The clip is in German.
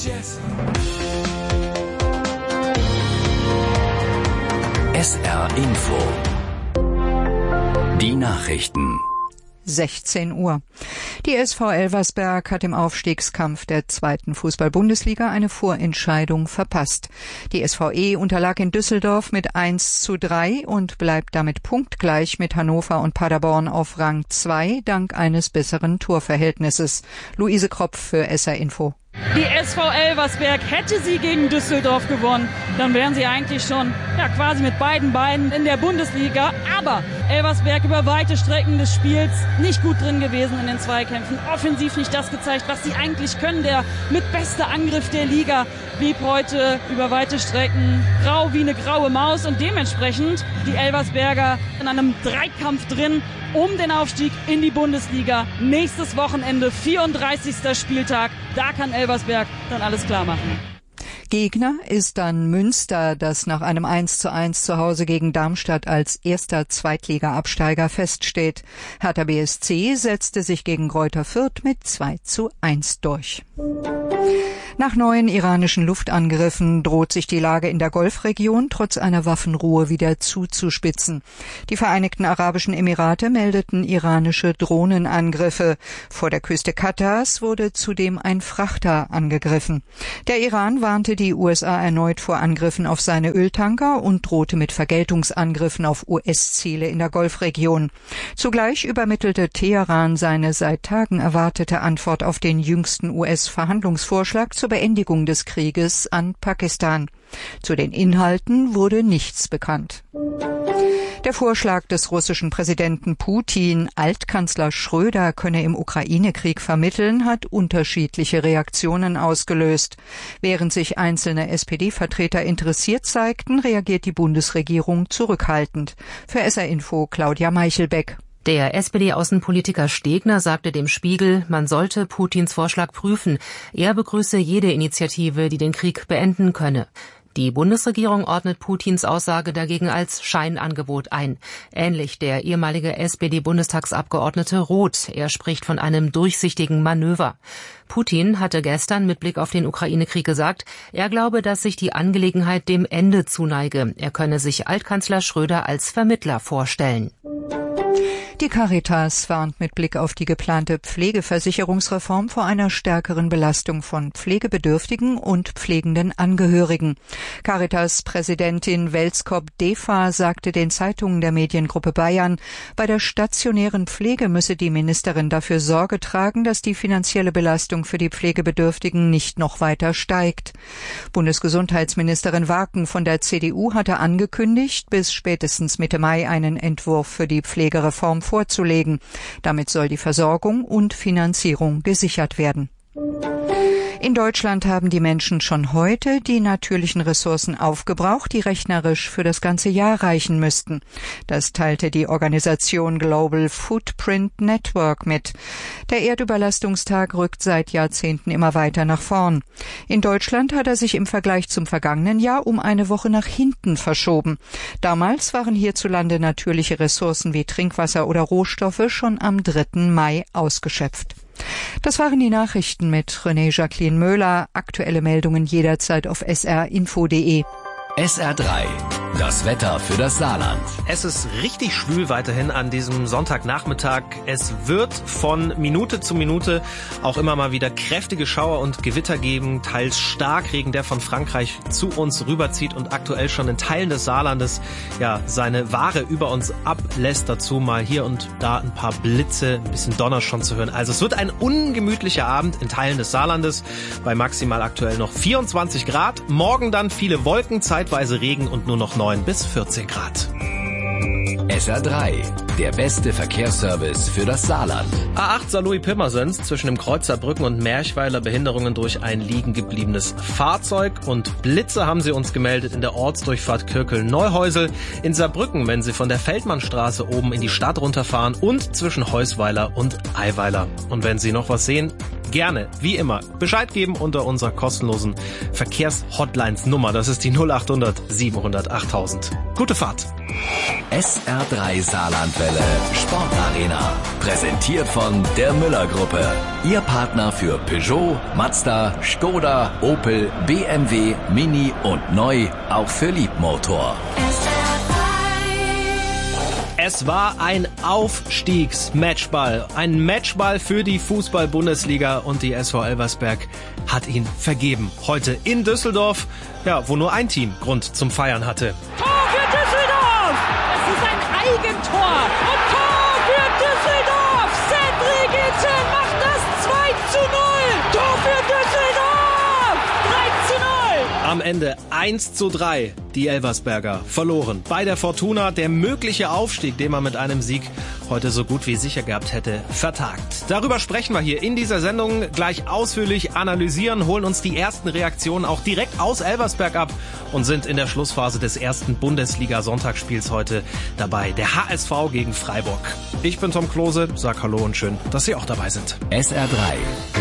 SR Info. Die Nachrichten. 16 Uhr. Die SV Elversberg hat im Aufstiegskampf der 2. Fußball-Bundesliga eine Vorentscheidung verpasst. Die SVE unterlag in Düsseldorf mit 1:3 und bleibt damit punktgleich mit Hannover und Paderborn auf Rang 2 dank eines besseren Torverhältnisses. Luise Kropf für SR Info. Die SV Elversberg hätte sie gegen Düsseldorf gewonnen, dann wären sie eigentlich schon quasi mit beiden Beinen in der Bundesliga. Aber Elversberg über weite Strecken des Spiels nicht gut drin gewesen in den Zweikämpfen. Offensiv nicht das gezeigt, was sie eigentlich können. Der mitbeste Angriff der Liga blieb heute über weite Strecken grau wie eine graue Maus. Und dementsprechend die Elversberger in einem Dreikampf drin um den Aufstieg in die Bundesliga. Nächstes Wochenende, 34. Spieltag. Da kann Elversberg dann alles klar machen. Gegner ist dann Münster, das nach einem 1:1 zu Hause gegen Darmstadt als erster Zweitliga-Absteiger feststeht. Hertha BSC setzte sich gegen Greuther Fürth mit 2:1 durch. Nach neuen iranischen Luftangriffen droht sich die Lage in der Golfregion trotz einer Waffenruhe wieder zuzuspitzen. Die Vereinigten Arabischen Emirate meldeten iranische Drohnenangriffe. Vor der Küste Katars wurde zudem ein Frachter angegriffen. Der Iran warnte die USA erneut vor Angriffen auf seine Öltanker und drohte mit Vergeltungsangriffen auf US-Ziele in der Golfregion. Zugleich übermittelte Teheran seine seit Tagen erwartete Antwort auf den jüngsten US-Verhandlungsvorschlag zur Beendigung des Krieges an Pakistan. Zu den Inhalten wurde nichts bekannt. Der Vorschlag des russischen Präsidenten Putin, Altkanzler Schröder könne im Ukraine-Krieg vermitteln, hat unterschiedliche Reaktionen ausgelöst. Während sich einzelne SPD-Vertreter interessiert zeigten, reagiert die Bundesregierung zurückhaltend. Für SR Info Claudia Meichelbeck. Der SPD-Außenpolitiker Stegner sagte dem Spiegel, man sollte Putins Vorschlag prüfen. Er begrüße jede Initiative, die den Krieg beenden könne. Die Bundesregierung ordnet Putins Aussage dagegen als Scheinangebot ein. Ähnlich der ehemalige SPD-Bundestagsabgeordnete Roth. Er spricht von einem durchsichtigen Manöver. Putin hatte gestern mit Blick auf den Ukraine-Krieg gesagt, er glaube, dass sich die Angelegenheit dem Ende zuneige. Er könne sich Altkanzler Schröder als Vermittler vorstellen. Die Caritas warnt mit Blick auf die geplante Pflegeversicherungsreform vor einer stärkeren Belastung von Pflegebedürftigen und pflegenden Angehörigen. Caritas-Präsidentin Welskop-Defa sagte den Zeitungen der Mediengruppe Bayern, bei der stationären Pflege müsse die Ministerin dafür Sorge tragen, dass die finanzielle Belastung für die Pflegebedürftigen nicht noch weiter steigt. Bundesgesundheitsministerin Waken von der CDU hatte angekündigt, bis spätestens Mitte Mai einen Entwurf für die Pflegereform vorzulegen. Damit soll die Versorgung und Finanzierung gesichert werden. In Deutschland haben die Menschen schon heute die natürlichen Ressourcen aufgebraucht, die rechnerisch für das ganze Jahr reichen müssten. Das teilte die Organisation Global Footprint Network mit. Der Erdüberlastungstag rückt seit Jahrzehnten immer weiter nach vorn. In Deutschland hat er sich im Vergleich zum vergangenen Jahr um eine Woche nach hinten verschoben. Damals waren hierzulande natürliche Ressourcen wie Trinkwasser oder Rohstoffe schon am 3. Mai ausgeschöpft. Das waren die Nachrichten mit René Jacqueline Möhler. Aktuelle Meldungen jederzeit auf srinfo.de. SR3, das Wetter für das Saarland. Es ist richtig schwül weiterhin an diesem Sonntagnachmittag. Es wird von Minute zu Minute auch immer mal wieder kräftige Schauer und Gewitter geben, teils Starkregen, der von Frankreich zu uns rüberzieht und aktuell schon in Teilen des Saarlandes seine Ware über uns ablässt. Dazu mal hier und da ein paar Blitze, ein bisschen Donner schon zu hören. Also es wird ein ungemütlicher Abend in Teilen des Saarlandes, bei maximal aktuell noch 24 Grad. Morgen dann viele Wolken, zeitweise Regen und nur noch 9 bis 14 Grad. SR3, der beste Verkehrsservice für das Saarland. A8 Saarlouis-Pirmasens, zwischen dem Kreuz Saarbrücken und Merchweiler Behinderungen durch ein liegen gebliebenes Fahrzeug und Blitze haben sie uns gemeldet in der Ortsdurchfahrt Kirkel-Neuhäusel, in Saarbrücken, wenn sie von der Feldmannstraße oben in die Stadt runterfahren und zwischen Heusweiler und Eiweiler. Und wenn Sie noch was sehen, gerne, wie immer, Bescheid geben unter unserer kostenlosen Verkehrshotlines-Nummer. Das ist die 0800 700 8000. Gute Fahrt. SR3 Saarlandwelle Sportarena. Präsentiert von der Müller-Gruppe. Ihr Partner für Peugeot, Mazda, Skoda, Opel, BMW, Mini und neu auch für Liebmotor. Es war ein Aufstiegsmatchball. Ein Matchball für die Fußball-Bundesliga und die SV Elversberg hat ihn vergeben. Heute in Düsseldorf, ja, wo nur ein Team Grund zum Feiern hatte. Tor für Düsseldorf! Es ist ein Eigentor! Und Tor für Düsseldorf! Cedric Etienne macht das 2:0! Tor für Düsseldorf! 3:0! Am Ende 1:3. Die Elversberger verloren bei der Fortuna. Der mögliche Aufstieg, den man mit einem Sieg heute so gut wie sicher gehabt hätte, vertagt. Darüber sprechen wir hier in dieser Sendung gleich ausführlich, analysieren, holen uns die ersten Reaktionen auch direkt aus Elversberg ab und sind in der Schlussphase des ersten Bundesliga-Sonntagsspiels heute dabei. Der HSV gegen Freiburg. Ich bin Tom Klose, sag Hallo und schön, dass Sie auch dabei sind. SR3